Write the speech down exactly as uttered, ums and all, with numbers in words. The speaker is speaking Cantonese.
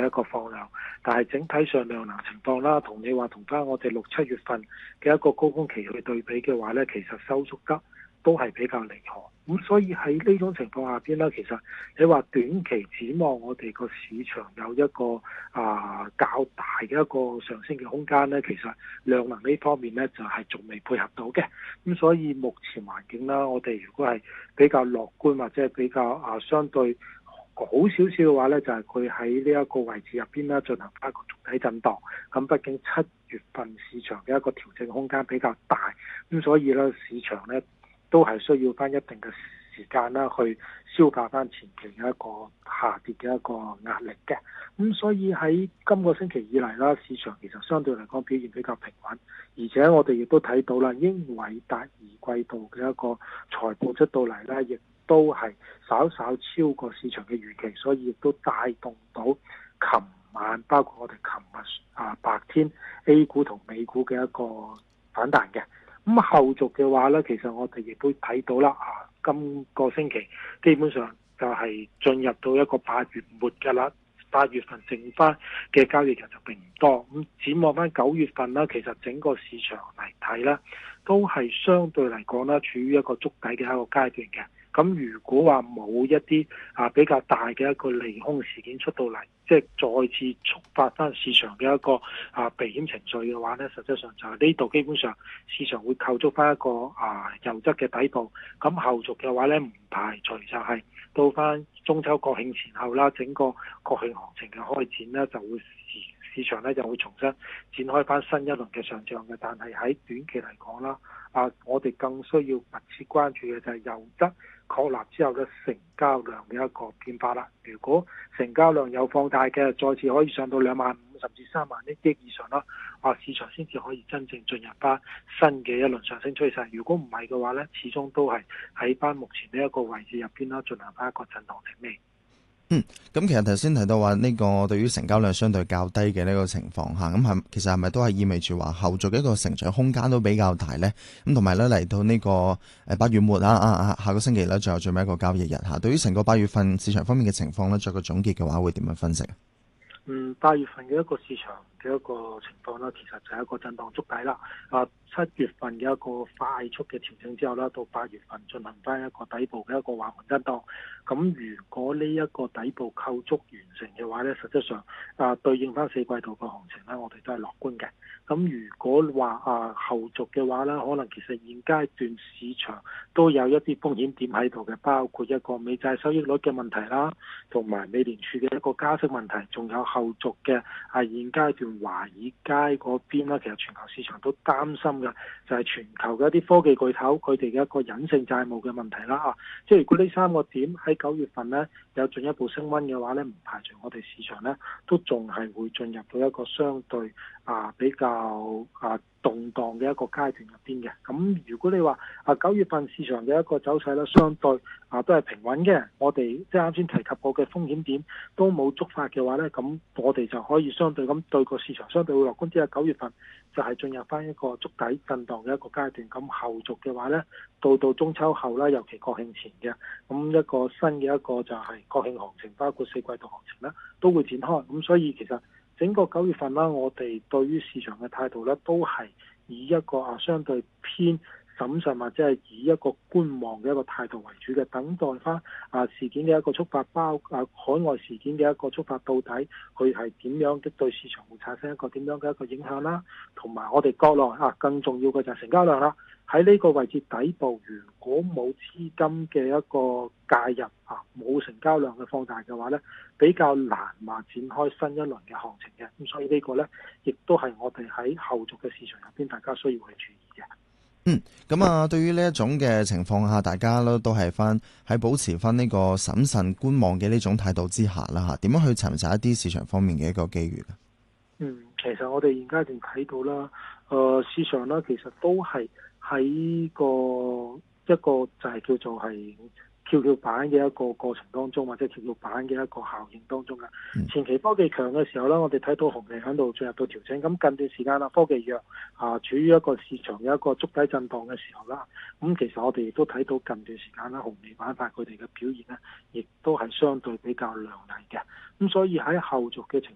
一個放量，但係整體上量能情況啦，同你話同翻我哋六七月份嘅一個高峰期去對比嘅話呢，其實收縮得都係比較厲害。咁所以喺呢種情況下邊呢，其實你話短期展望我哋個市場有一個啊、呃、較大嘅一個上升嘅空間呢，其實量能呢方面呢，就係仲未配合到嘅。咁所以目前環境啦，我哋如果係比較樂觀或者係比較啊、呃、相對好少少嘅話呢，就係佢喺呢一個位置入邊呢進行一個總體震盪。咁畢竟七月份市場嘅一個調整空間比較大，咁所以呢市場呢，都係需要翻一定嘅時間啦，去消化翻前期嘅一個下跌嘅一個壓力嘅。咁所以喺今個星期以嚟啦，市場其實相對嚟講表現比較平穩，而且我哋亦都睇到啦，英偉達二季度嘅一個財報出到嚟咧，亦都係稍稍超過市場嘅預期，所以亦都帶動到琴晚包括我哋琴日啊白天 A 股同美股嘅一個反彈嘅。咁後續嘅話呢，其實我哋亦都睇到啦，啊，今個星期基本上就係進入到一個八月末㗎啦，八月份剩翻嘅交易日就並唔多。咁展望翻九月份啦，其實整個市場嚟睇啦，都係相對嚟講啦，處於一個築底嘅一個階段嘅。咁如果話冇一啲啊比較大嘅一個利空事件出到嚟，即係再次觸發翻市場嘅一個啊避險情緒嘅話呢，實際上就係呢度基本上市場會構築翻一個啊優質嘅底部。咁後續嘅話呢，唔排除就係到翻中秋國慶前後啦，整個國慶行情嘅開展呢，就會市市場呢就會重新展開翻新一輪嘅上漲嘅。但係喺短期嚟講啦，啊我哋更需要密切關注嘅就係優質確立之後嘅成交量嘅一個變化啦。如果成交量有放大嘅，再次可以上到兩萬五甚至三萬億億以上啦，啊市場先至可以真正進入翻新嘅一輪上升趨勢。如果唔係嘅話呢，始終都係喺翻目前呢一個位置入邊啦，進行翻一個震盪整理。 嗯，咁其實頭先提到話呢個對於成交量相對較低嘅呢個情況下，咁係其實係咪都係意味住話後續嘅一個成長空間都比較大呢？咁同埋咧嚟到呢個誒八月末啊啊啊，下個星期咧最後最尾一個交易日嚇，對於成個八月份市場方面嘅情況咧，作個總結嘅話，會點樣分析？ 嗯，八月份嘅一個市場嘅一個情況啦，其實就係一個震盪築底啦。啊，七月份嘅一個快速嘅調整之後啦，到八月份進行翻一個底部嘅一個橫盤震盪。咁如果呢一個底部構築完成嘅話呢，實質上啊對應翻四季度嘅行情呢，我哋都係樂觀嘅。咁如果話啊後續嘅話呢，可能其實現階段市場都有一啲風險點喺度嘅，包括一個美債收益率嘅問題啦，同埋美聯儲嘅一個加息問題，仲有後續嘅啊現階段華爾街嗰邊啦，其實全球市場都擔心嘅就係全球嘅一啲科技巨頭佢哋嘅一個隱性債務嘅問題啦啊，即係如果呢三個點喺九月份呢有進一步升溫嘅話呢，唔排除我哋市場呢都仲係會進入到一個相對啊比較啊動盪嘅一個階段入邊嘅。咁如果你話啊九月份市場嘅一個走勢咧，相對啊都係平穩嘅，我哋即係啱先提及過嘅風險點都冇觸發嘅話咧，咁我哋就可以相對咁對個市場相對會樂觀啲啊。九月份就係進入翻一個築底震盪嘅一個階段，咁後續嘅話咧，到到中秋後啦，尤其國慶前嘅，咁一個新嘅一個就係國慶行情，包括四季度行情咧，都會展開。咁所以其實整個九月份啦，我哋對於市場嘅態度咧，都係以一個啊相對偏審慎或者係以一個觀望嘅一個態度為主嘅，等待翻啊事件嘅一個觸發，包啊海外事件嘅一個觸發到底佢係點樣的對市場會產生一個點樣嘅一個影響啦，同埋我哋國內啊更重要嘅就係成交量啦。喺呢個位置底部，如果冇資金嘅一個介入啊，冇成交量嘅放大嘅話呢，比較難話展開新一輪嘅行情嘅。咁所以呢個呢，亦都係我哋喺後續嘅市場入邊，大家需要去注意嘅。 嗯，咁啊，對於呢一種嘅情況下，大家咧都係翻喺保持翻呢個審慎觀望嘅呢種態度之下啦，嚇點樣去尋找一啲市場方面嘅一個機遇咧？ 嗯，其實我哋現階段睇到啦，誒、呃、市場啦，其實都係喺個一個就係叫做係蹺蹺板嘅一個過程當中，或者蹺蹺板嘅一個效應當中嘅。前期科技強嘅時候咧，我哋睇到紅利喺度進入到調整。咁近段時間啦，科技弱啊，處於一個市場嘅一個築底震盪嘅時候啦。咁其實我哋亦都睇到近段時間啦，紅利板塊佢哋嘅表現咧，亦都係相對比較亮麗嘅。咁所以喺後續嘅情